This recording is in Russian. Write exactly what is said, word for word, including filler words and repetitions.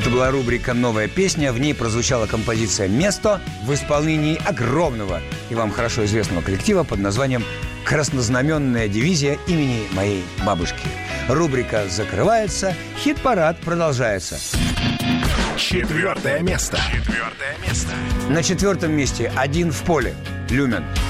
Это была рубрика «Новая песня». В ней прозвучала композиция «Место» в исполнении огромного и вам хорошо известного коллектива под названием «Краснознаменная дивизия имени моей бабушки». Рубрика закрывается, хит-парад продолжается. Четвертое место. Четвертое место. На четвертом месте «Один в поле» Люмен.